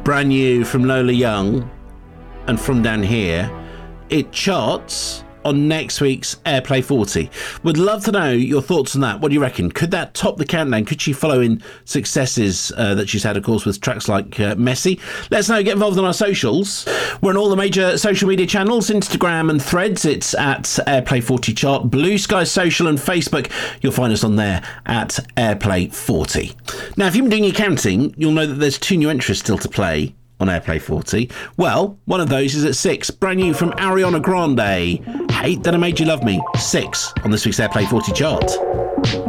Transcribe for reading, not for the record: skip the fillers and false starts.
brand new from Lola Young and From Down Here. It charts on next week's Airplay 40. Would love to know your thoughts on that. What do you reckon? Could that top the countdown? Could she follow in successes that she's had, of course, with tracks like Messy? Let us know. Get involved on our socials. We're on all the major social media channels, Instagram and Threads. It's at Airplay 40 Chart. Blue Sky Social and Facebook. You'll find us on there at Airplay 40. Now, if you've been doing your counting, you'll know that there's 2 new entries still to play on Airplay 40. Well, one of those is at 6. Brand new from Ariana Grande. Hate That I Made You Love Me. 6 on this week's Airplay 40 chart.